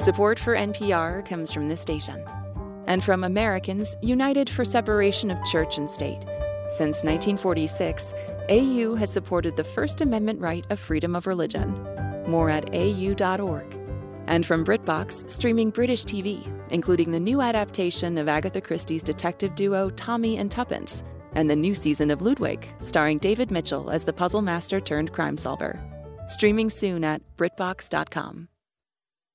Support for NPR comes from this station and from Americans United for Separation of Church and State. Since 1946, AU has supported the First Amendment right of freedom of religion. More at au.org. And from BritBox, streaming British TV, including the new adaptation of Agatha Christie's detective duo Tommy and Tuppence, and the new season of Ludwig, starring David Mitchell as the puzzle master turned crime solver. Streaming soon at BritBox.com.